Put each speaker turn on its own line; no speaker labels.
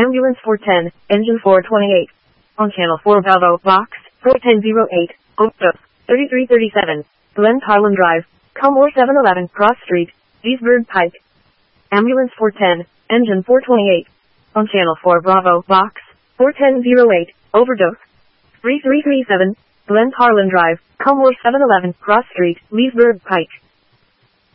Ambulance 410, Engine 428. On Channel 4 Bravo, Box 4108, Oakville, 3337, Glen Harlan Drive, Culmore 711, Cross Street, Leesburg Pike. Ambulance 410, Engine 428. On Channel 4 Bravo, Box 4108, Overdose, 3337, Glen Harlan Drive, Culmore 711, Cross Street, Leesburg Pike.